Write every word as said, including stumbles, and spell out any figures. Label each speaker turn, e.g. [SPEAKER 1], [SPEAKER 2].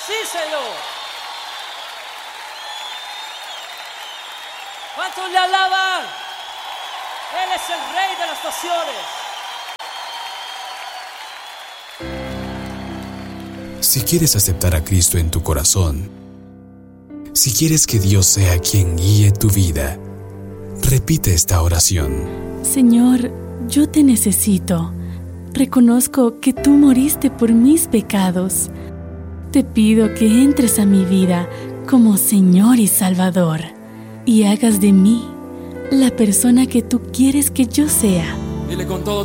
[SPEAKER 1] Sí, Señor. ¿Cuántos le alaban? Él es el Rey de las naciones.
[SPEAKER 2] Si quieres aceptar a Cristo en tu corazón, si quieres que Dios sea quien guíe tu vida, repite esta oración.
[SPEAKER 3] Señor, yo te necesito. Reconozco que tú moriste por mis pecados. Te pido que entres a mi vida como Señor y Salvador y hagas de mí la persona que tú quieres que yo sea.
[SPEAKER 1] Dile con todo